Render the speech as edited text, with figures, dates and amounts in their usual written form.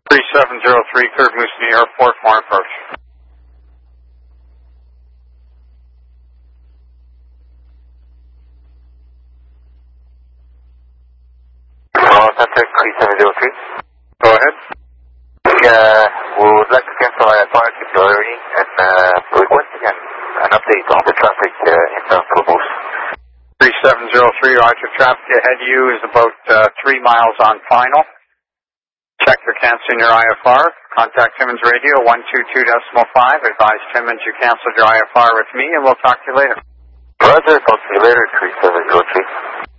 3703, Curve Moose New Airport, more approach. Center 3703. Go ahead. We would like to cancel our parking priority and requesting an update on the traffic inbound for Moose. 3703, Roger. Traffic ahead of you is about 3 miles on final. Check for canceling your IFR. Contact Timmins Radio 122.5. Advise Timmins you canceled your IFR with me, and we'll talk to you later. Roger, talk to you later, 3703.